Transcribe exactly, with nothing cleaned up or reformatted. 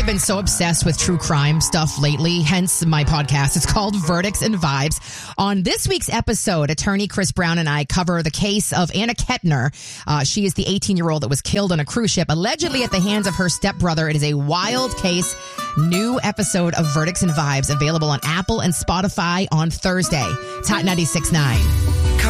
I've been so obsessed with true crime stuff lately, hence my podcast. It's called Verdicts and Vibes. On this week's episode, attorney Chris Brown and I cover the case of Anna Kettner. Uh, she is the eighteen-year-old that was killed on a cruise ship, allegedly at the hands of her stepbrother. It is a wild case. New episode of Verdicts and Vibes available on Apple and Spotify on Thursday. It's Hot ninety-six point nine.